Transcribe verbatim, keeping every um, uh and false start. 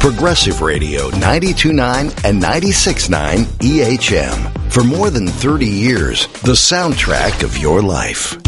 Progressive Radio ninety-two point nine and ninety-six point nine E H M. For more than thirty years, the soundtrack of your life.